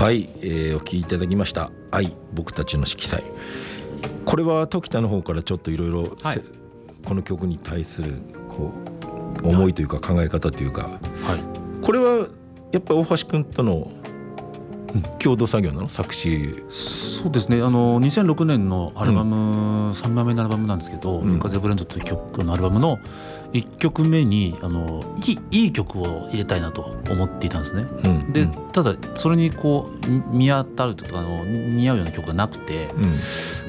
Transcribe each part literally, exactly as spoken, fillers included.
はい、えー、お聴きいただきました愛僕たちの色彩。これは時田の方からちょっといろいろこの曲に対するこう思いというか考え方というか、はい、これはやっぱり大橋君との共同作業なの、作詞。 そうですね、あのにせんろくねんのアルバム、うん、さんまいめのアルバムなんですけど、うん、風ブレンドという曲のアルバムのいっきょくめにあのいい、いい曲を入れたいなと思っていたんですね、うん、でただそれにこう見当たるとかあの似合うような曲がなくて、うん、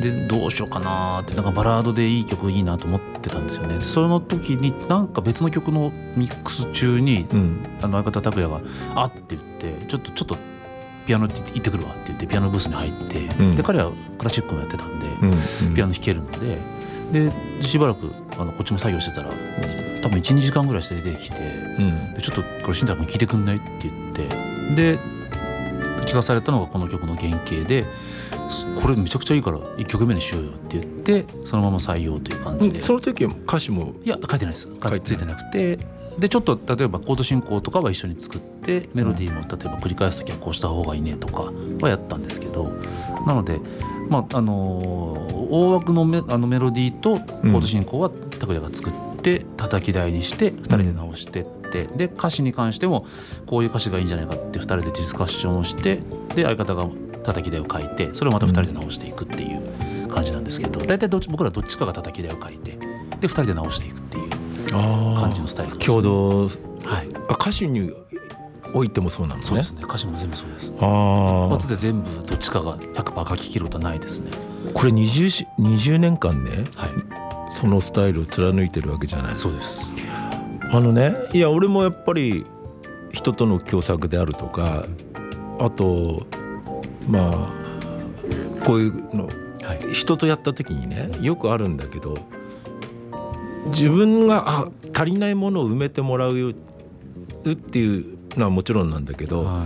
でどうしようかなって、なんかバラードでいい曲いいなと思ってたんですよね。その時になんか別の曲のミックス中に、うん、あの相方拓也があって言ってちょっとちょっとピアノ行ってくるわって言ってピアノブースに入って、うん、で彼はクラシックもやってたんで、うんうん、ピアノ弾けるので、でしばらくあのこっちも作業してたら多分 いちにじかんぐらいして出てきて、うん、でちょっとこれ慎太君聴いてくんないって言って、で聞かされたのがこの曲の原型で、これめちゃくちゃいいからいっきょくめにしようよって言ってそのまま採用という感じで、 うん、その時は歌詞もいや書いてないです、ついてなくて、でちょっと例えばコード進行とかは一緒に作ってメロディーも例えば繰り返す時はこうした方がいいねとかはやったんですけど、なので、まああのー、大枠の メ, あのメロディーとコード進行は拓也が作って叩き台にしてふたりで直してって、で歌詞に関してもこういう歌詞がいいんじゃないかってふたりでディスカッションをして、で相方が叩き台を書いてそれをまたふたりで直していくっていう感じなんですけど、大体どっち僕らどっちかが叩き台を書いてでふたりで直していくっていう感じのスタイルです、ね、 共同、はい、 あ歌詞においてもそうなんですね。 そうですね、歌詞も全部そうです、ね、あ一発で全部どっちかが ひゃくパーセント 書き切ることはないですね。 これ 20, 20年間ね、はい、そのスタイルを貫いてるわけじゃない。 そうです。 あのね、いや俺もやっぱり人との共作であるとか、あとまあこういうの、はい、人とやった時にねよくあるんだけど、自分があ足りないものを埋めてもらうっていうのはもちろんなんだけど、はい、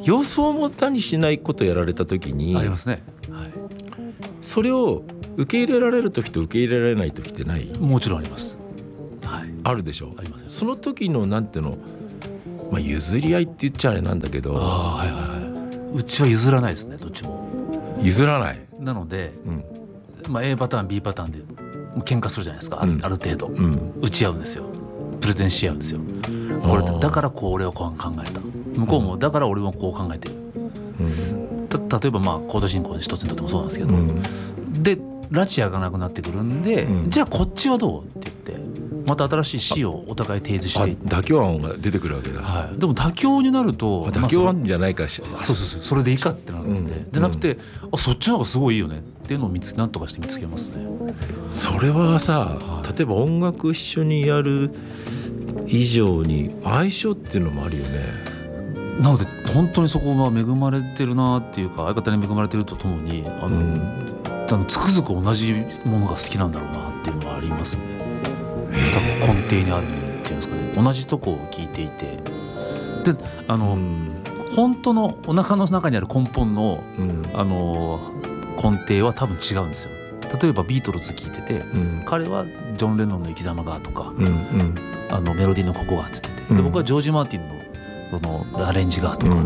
予想も他にしないことやられた時にありますね、はい、 それを受け入れられる時と受け入れられない時ってない？ もちろんあります、はい、 あるでしょ。 あります。 その時のなんていうの、まあ、譲り合いって言っちゃあれなんだけど、 あ、はいはいはい、うちは譲らないですね、どっちも譲らない。 なので、うんまあ、A パターン B パターンで喧嘩するじゃないですか、ある、うん、ある程度、うん、打ち合うんですよ、プレゼンし合うんですよ。これだからこう俺はこう考えた、向こうもだから俺もこう考えてる、うん、た例えばまあコード進行で一つにとってもそうなんですけど、うん、で拉致がなくなってくるんで、うん、じゃあこっちはどうって言ってまた新しい詩をお互い提示していって妥協案が出てくるわけだ、 はい、でも妥協になると妥協案じゃないかし、 まあ、そうそうそう、それでいいかってなるんで、うん、じゃなくて、あそっちの方がすごいいいよねっていうのを見つなんとかして見つけますね。 それはさ、はい、例えば音楽一緒にやる以上に相性っていうのもあるよね。 なので本当にそこは恵まれてるなっていうか、相方に恵まれてるとともにあの、うん、あのつくづく同じものが好きなんだろうなっていうのはありますね。多分根底にあるっていうんですかね、同じとこを聞いていて、であの、うん、本当のお腹の中にある根本の、うん、あの根底は多分違うんですよ。例えばビートルズ聴いてて、うん、彼はジョン・レノンの生き様がとか、うんうん、あのメロディーのここがっつってて、で僕はジョージ・マーティンのそのアレンジがとか、うんうん、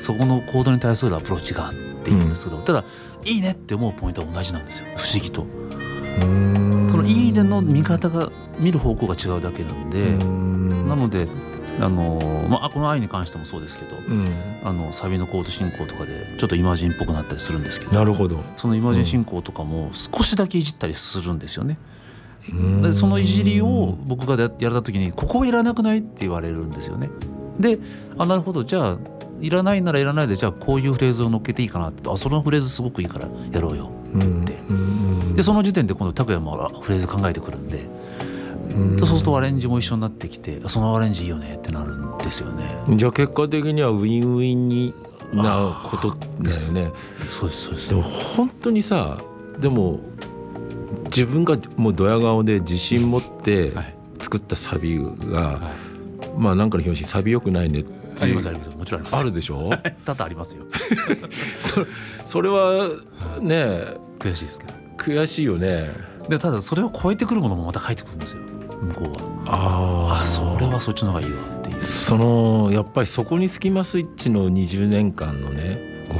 そこのコードに対するアプローチがっていうんですけど、うん、ただいいねって思うポイントは同じなんですよ、不思議と。そのいいねの見方が見る方向が違うだけなんで、なのであの、まあ、この愛に関してもそうですけど、うん、あのサビのコード進行とかでちょっとイマジンっぽくなったりするんですけど、 なるほど、 そのイマジン進行とかも少しだけいじったりするんですよね。でそのいじりを僕がやられた時にここはいらなくないって言われるんですよね。で、あ、なるほど、じゃあいらないならいらないで、じゃあこういうフレーズを乗っけていいかなって、あ、そのフレーズすごくいいからやろうよって、でその時点で今度拓也もフレーズ考えてくるんで、そうするとアレンジも一緒になってきて、そのアレンジいいよねってなるんですよね。 じゃあ結果的にはウィンウィンになことだよね。 そうですそうです。 でも本当にさ、でも自分がもうドヤ顔で自信持って作ったサビが、はい、まあなんかの表紙サビ良くないねってありますあります、もちろんあります。 あるでしょ多々ありますよそ, それはね、 悔しいですけど、 悔しいよね。 でただそれを超えてくるものもまた返ってくるんですよ、向こうは。ああ、それはそっちの方がいいわっていう。 そのやっぱりそこにスキマスイッチのにじゅうねんかんのね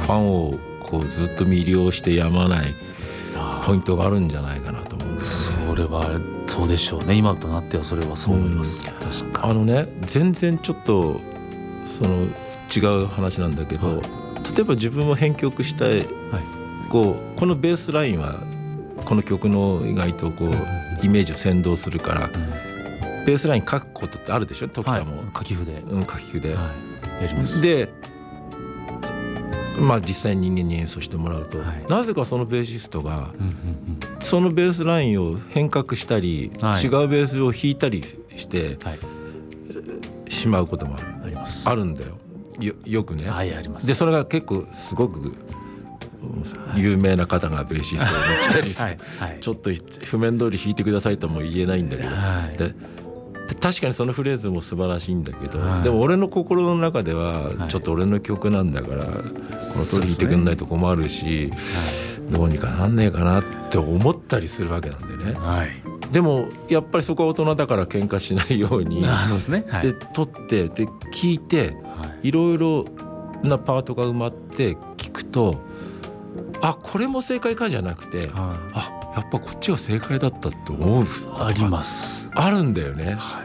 ファンをこうずっと魅了してやまないポイントがあるんじゃないかなと思うんですよね。 それはそうでしょうね。今となってはそれはそう思います、 うん、あのね全然ちょっとその違う話なんだけど、はい、例えば自分も編曲したい、はい、こうこのベースラインはこの曲の意外とこうイメージを先導するから、うん、ベースライン書くことってあるでしょ。時田も、はい、 書き筆、 うん、書き筆、 はい、やります。 でまあ実際に人間に演奏してもらうと、はい、なぜかそのベーシストが、うんうんうん、そのベースラインを変革したり、はい、違うベースを弾いたりして、はい、しまうこともある、あります、あるんだよ よ, よくね、 はい、あります。 でそれが結構すごく有名な方がベーシストに来たりして、はいはい、ちょっと譜面通り弾いてくださいとも言えないんだけど、はい、で確かにそのフレーズも素晴らしいんだけど、はい、でも俺の心の中ではちょっと俺の曲なんだから、はい、この通り弾いてくんないと困るし、はい、どうにかなんねえかなって思ったりするわけなんでね、はい、でもやっぱりそこは大人だから喧嘩しないようにそうですね、はい、 で撮ってで聴いて、はい、いろいろなパートが埋まって聴くと、あこれも正解かじゃなくて、はい、あやっぱこっちが正解だったと思うあります、 あるんだよね、 はい、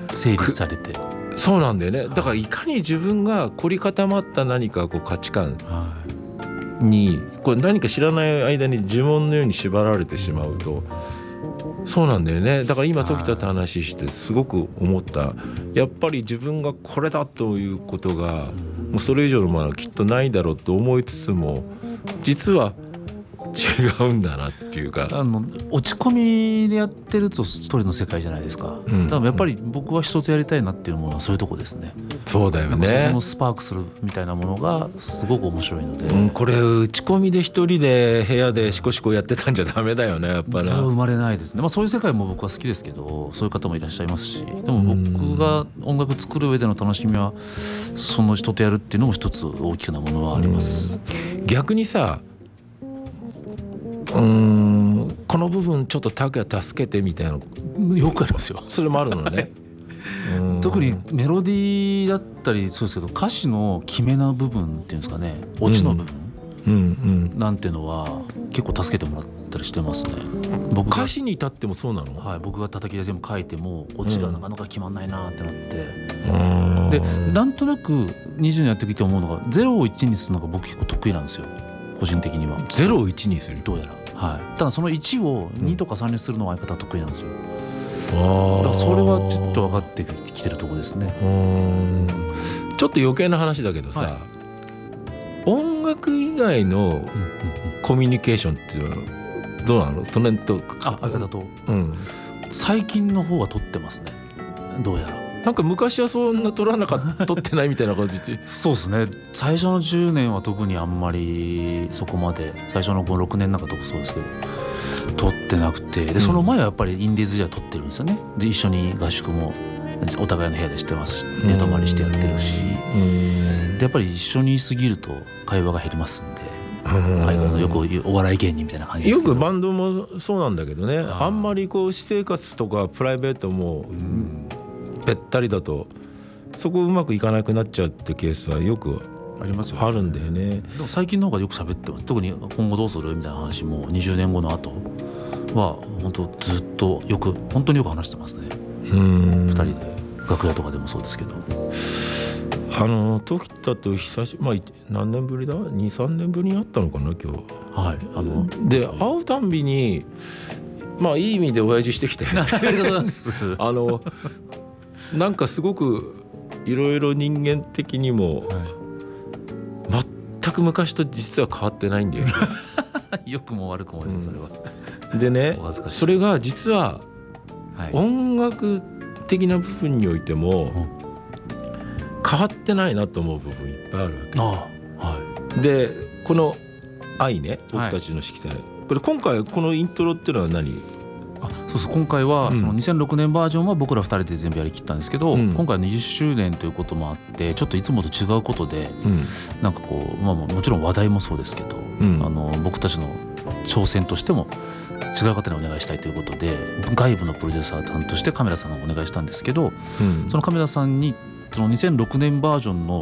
整理されて。 そうなんだよね。だからいかに自分が凝り固まった何かこう価値観にこれ何か知らない間に呪文のように縛られてしまうと、そうなんだよね。だから今時田って話してすごく思った。やっぱり自分がこれだということがもうそれ以上のものはきっとないだろうと思いつつも、実は違うんだなっていうか、 あの落ち込みでやってると一人の世界じゃないですか、うん、だからやっぱり僕は一つやりたいなっていうものはそういうとこですね。 そうだよね。 そのスパークするみたいなものがすごく面白いので、 うん、これ打ち込みで一人で部屋でシコシコやってたんじゃダメだよね、やっぱり。 それは生まれないですね、まあ、そういう世界も僕は好きですけど、そういう方もいらっしゃいますし、でも僕が音楽作る上での楽しみはその人とやるっていうのも一つ大きなものはあります、 うん、逆にさ、うーんこの部分ちょっと拓也助けてみたいなのよくありますよ。 それもあるのね特にメロディーだったりそうですけど、歌詞の決めな部分っていうんですかね、オチの部分なんていうのは結構助けてもらったりしてますね。 僕歌詞に至ってもそうなの？ はい、僕が叩き台全部書いてもオチがなかなか決まんないなってなって、うん、でなんとなくにじゅうねんやってきて思うのがゼロをいちにするのが僕結構得意なんですよ、個人的には。 ゼロをいちにする？ どうやら、はい、ただそのいちをにとかさんにするのは相方得意なんですよ。だからそれはちょっと分かってきてるところですね。 うーんちょっと余計な話だけどさ、はい、音楽以外のコミュニケーションっていうのはどうなの？隣とあ相方と、 うん、 最近の方は取ってますね、どうやら。 なんか昔はそんな取らなかった取ってないみたいな感じでそうですね、最初のじゅうねんは特にあんまりそこまで、最初のご、ろくねんなんか特そうですけど撮ってなくて、でその前はやっぱりインディーズじゃ撮ってるんですよね。で一緒に合宿もお互いの部屋でしてますし、寝泊まりしてやってるし、でやっぱり一緒にいすぎると会話が減りますんで、相方のよくお笑い芸人みたいな感じですけど、 よくバンドもそうなんだけどね、あ, あんまりこう私生活とかプライベートもべったりだとそこうまくいかなくなっちゃうってケースはよくありますよね。 あるんだよね。 でも最近の方がよく喋ってます。特に今後どうするみたいな話もにじゅうねんごの後は本当ずっとよく本当によく話してますね。うんふたりで楽屋とかでもそうですけど、 あの時田と久し、まあ、何年ぶりだ にさんねんぶりに会ったのかな今日。 はい、あので会うたんびにまあいい意味で親父してきてありがとうございますあのなんかすごくいろいろ人間的にも、はい、全く昔と実は変わってないんだよ良くも悪くもです、それは、 うん、でねそれが実は音楽的な部分においても変わってないなと思う部分いっぱいあるわけ。 ああ、はい、 でこの愛ね、僕たちの色彩、はい、これ今回このイントロっていうのは何？ あそうそう、今回はそのにせんろくねんバージョンは僕らふたりで全部やりきったんですけど、うん、今回はにじゅっしゅうねんということもあってちょっといつもと違うことで、うん、なんかこう、まあ、もちろん話題もそうですけど、うん、あの僕たちの挑戦としても違う方にお願いしたいということで外部のプロデューサーさんとしてカメラさんをお願いしたんですけど、うん、そのカメラさんにそのにせんろくねんバージョンの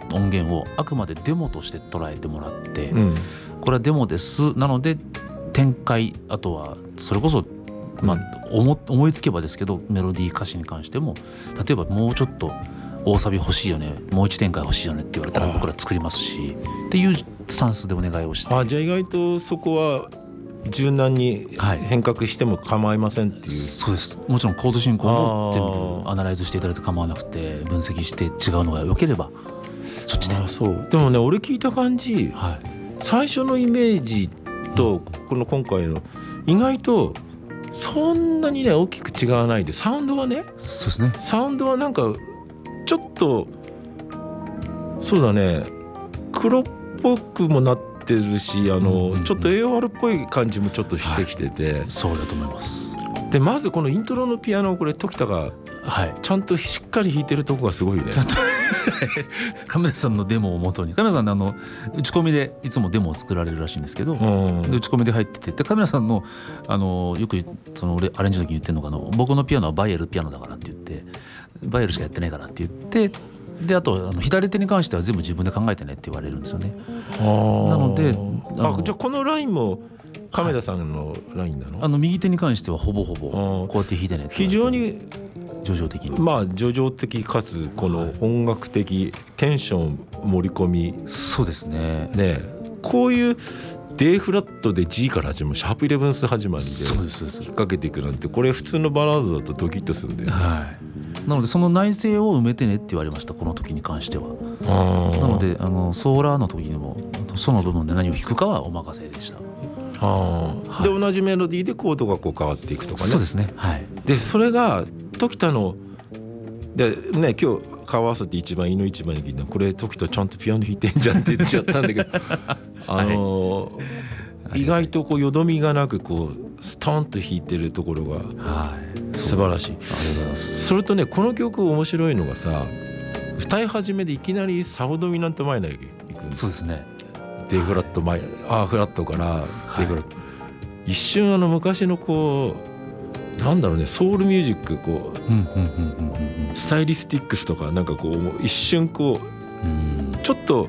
音源をあくまでデモとして捉えてもらって、 うん、 これはデモですなので展開あとはそれこそまあ、思, 思いつけばですけどメロディー歌詞に関しても例えばもうちょっと大サビ欲しいよねもう一展開欲しいよねって言われたら僕ら作りますしっていうスタンスでお願いをして、 あじゃあ意外とそこは柔軟に変革しても構いませんっていう、はい、 そうです。もちろんコード進行も全部アナライズしていただいて構わなくて分析して違うのが良ければそっちで。 あそうでもね俺聞いた感じ、はい、最初のイメージとこの今回の意外とそんなにね大きく違わないでサウンドはねそうですねサウンドはなんかちょっとそうだね黒っぽくもなってるしあの、うんうんうん、ちょっと エーオーアール っぽい感じもちょっとしてきてて、 はい、そうだと思います。 でまずこのイントロのピアノをこれ時田がちゃんとしっかり弾いてるとこがすごいね。 ちゃんと亀田さんのデモを元に亀田さんのあの打ち込みでいつもデモを作られるらしいんですけど、うん、で打ち込みで入っててで亀田さんの、あのよくその俺アレンジの時に言ってるのかな僕のピアノはバイエルピアノだからって言ってバイエルしかやってないからって言ってであとあの左手に関しては全部自分で考えてねって言われるんですよね。なのでああじゃあこのラインも亀田さんのラインなの？ はい、あの右手に関してはほぼほぼこうやって弾いてねって非常に叙情的にまあ叙情的かつこの音楽的、はい、テンション盛り込みそうですね。 ねこういう デー フラットで G から始まるシャープイレブンス始まりで引っ掛けていくなんてこれ普通のバラードだとドキッとするんだよね。はい、 なのでその内省を埋めてねって言われましたこの時に関しては。なのであのソーラーの時にもその部分で何を弾くかはお任せでした。 あはい、で同じメロディーでコードがこう変わっていくとかね。 そうですね、はい、でそれが時田ので、ね、今日顔合わせて一番いの一番に聞いたこれ時田ちゃんとピアノ弾いてんじゃんって言っちゃったんだけどあの、はい、意外とこうよどみがなくこうストンと弾いてるところが素晴らしい、はい、ありがとうございます。それとねこの曲面白いのがさ歌い始めでいきなりサホドミナントマイナーに行くんです。 そうですねデフラットマイアーフラットからデフラット、はい、一瞬あの昔のこうなんだろうねソウルミュージックこうスタイリスティックスとかなんかこう一瞬こうちょっと